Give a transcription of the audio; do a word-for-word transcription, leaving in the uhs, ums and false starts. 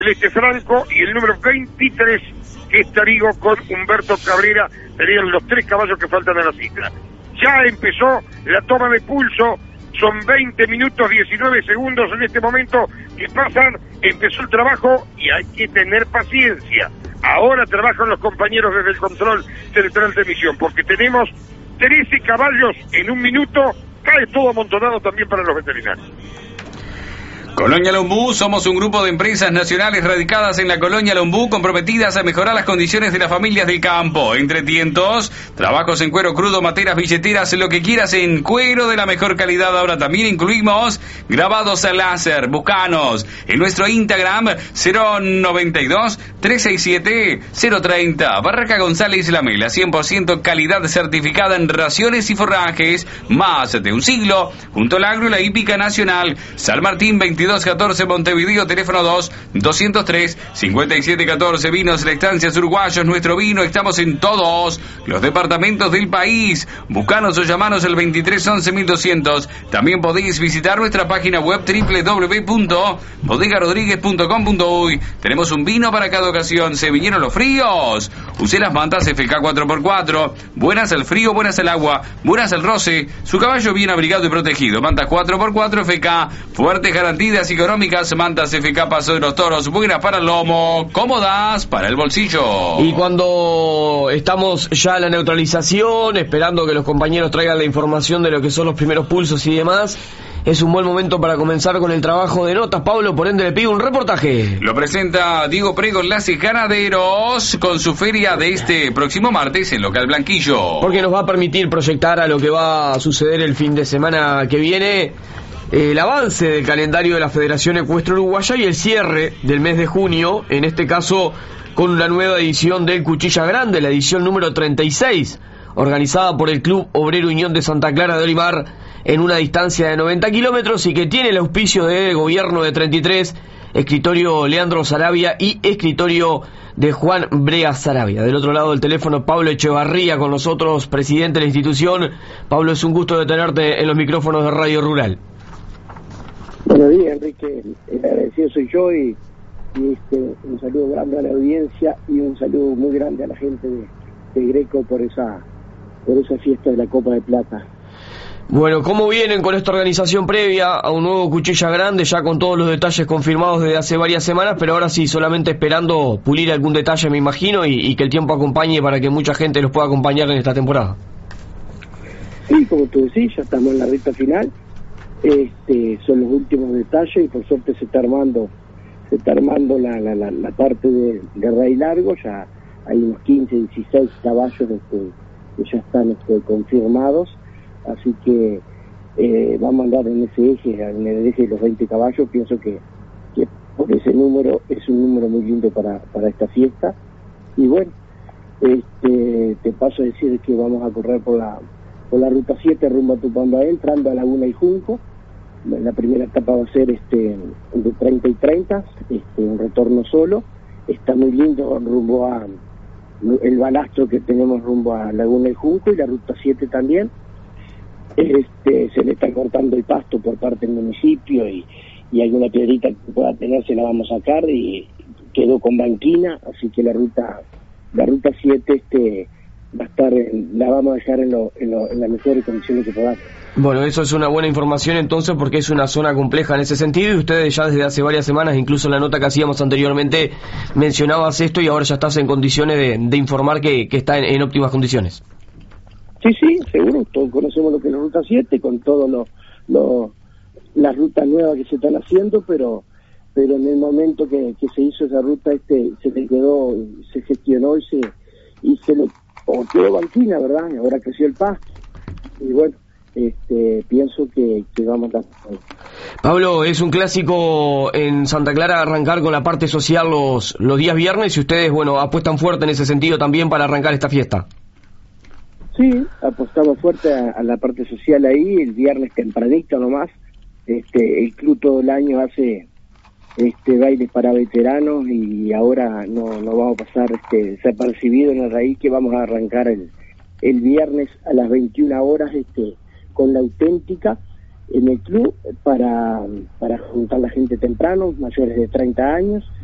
Celeste Franco y el número veintitrés, que es Tarigo, con Humberto Cabrera. Serían los tres caballos que faltan a la cita. Ya empezó la toma de pulso, son veinte minutos diecinueve segundos en este momento que pasan, empezó el trabajo y hay que tener paciencia. Ahora trabajan los compañeros desde el control central de emisión, porque tenemos trece caballos en un minuto, cae todo amontonado también para los veterinarios. Colonia Lombú, somos un grupo de empresas nacionales radicadas en la Colonia Lombú, comprometidas a mejorar las condiciones de las familias del campo. Entre tientos, trabajos en cuero crudo, materas, billeteras, lo que quieras en cuero de la mejor calidad. Ahora también incluimos grabados a láser. Buscanos en nuestro Instagram cero noventa y dos, trescientos sesenta y siete, cero treinta. Barraca González Lamela, cien por ciento calidad certificada en raciones y forrajes. Más de un siglo, junto al agro y la hípica nacional. San Martín veintidós catorce Montevideo, teléfono dos, doscientos tres, cincuenta y siete catorce. Vinos La Estancias Uruguayos, nuestro vino, estamos en todos los departamentos del país. Buscanos o llamanos al veintitrés once mil doscientos. También podéis visitar nuestra página web doble u doble u doble u punto bodega rodríguez punto com punto uy. Tenemos un vino para cada ocasión. Se vinieron los fríos. Usé las mantas F K cuatro por cuatro. Buenas al frío, buenas al agua, buenas al roce. Su caballo bien abrigado y protegido. Mantas cuatro por cuatro F K. Fuertes garantías económicas. Mantas F K Paso de los Toros. Buenas para el lomo, cómodas para el bolsillo. Y cuando estamos ya en la neutralización, esperando que los compañeros traigan la información de lo que son los primeros pulsos y demás, es un buen momento para comenzar con el trabajo de notas. Pablo, por ende le pido un reportaje. Lo presenta Diego Prego, Enlaces Ganaderos, con su feria de este próximo martes en Local Blanquillo. Porque nos va a permitir proyectar a lo que va a suceder el fin de semana que viene, el avance del calendario de la Federación Ecuestre Uruguaya y el cierre del mes de junio, en este caso con una nueva edición del Cuchilla Grande, la edición número treinta y seis, organizada por el Club Obrero Unión de Santa Clara de Olimar, en una distancia de noventa kilómetros y que tiene el auspicio de Gobierno de treinta y tres, escritorio Leandro Sarabia y escritorio de Juan Brea Sarabia. Del otro lado del teléfono, Pablo Echevarría con nosotros, presidente de la institución. Pablo, es un gusto de tenerte en los micrófonos de Radio Rural. Buenos días, Enrique. El agradecido soy yo y, y este, un saludo grande a la audiencia y un saludo muy grande a la gente de, de Greco por esa, por esa fiesta de la Copa de Plata. Bueno, ¿cómo vienen con esta organización previa a un nuevo Cuchilla Grande, ya con todos los detalles confirmados desde hace varias semanas, pero ahora sí, solamente esperando pulir algún detalle, me imagino, y, y que el tiempo acompañe para que mucha gente los pueda acompañar en esta temporada? Sí, como tú decís, ya estamos en la recta final. Este, son los últimos detalles y por suerte se está armando se está armando la, la, la, la parte de, de Rey Largo. Ya hay unos quince, dieciséis caballos este, que ya están este, confirmados, así que eh, vamos a andar en ese eje, en el eje de los veinte caballos. Pienso que, que por ese número es un número muy lindo para, para esta fiesta. Y bueno, este, te paso a decir que vamos a correr por la por la ruta siete rumbo a Tupambaé, entrando a Laguna y Junco. La primera etapa va a ser este de treinta y treinta, este, un retorno solo. Está muy lindo rumbo a el balastro que tenemos rumbo a Laguna y Junco, y la ruta siete también. Este, se le está cortando el pasto por parte del municipio y, y alguna piedrita que pueda tener se la vamos a sacar, y quedó con banquina, así que la ruta la ruta siete este va a estar, la vamos a dejar en, lo, en, lo, en las mejores condiciones que podamos. Bueno, eso es una buena información entonces, porque es una zona compleja en ese sentido, y ustedes ya desde hace varias semanas, incluso en la nota que hacíamos anteriormente, mencionabas esto, y ahora ya estás en condiciones de, de informar que, que está en, en óptimas condiciones. Sí, sí, seguro, todos conocemos lo que es la ruta siete, con todas lo, lo, las rutas nuevas que se están haciendo, pero pero en el momento que, que se hizo esa ruta, este se le quedó, se gestionó y se, y se le o quedó banquina, ¿verdad? Y ahora creció el pasto. Y bueno, este, pienso que, que vamos a... Pablo, es un clásico en Santa Clara arrancar con la parte social los, los días viernes, y ustedes, bueno, apuestan fuerte en ese sentido también para arrancar esta fiesta. Sí, apostamos fuerte a, a la parte social ahí, el viernes tempranito nomás. Este, el club todo el año hace este bailes para veteranos, y ahora no, no vamos a pasar este desapercibido en el raíz, que vamos a arrancar el, el viernes a las veintiuna horas este con la auténtica en el club para, para juntar la gente temprano, mayores de treinta años,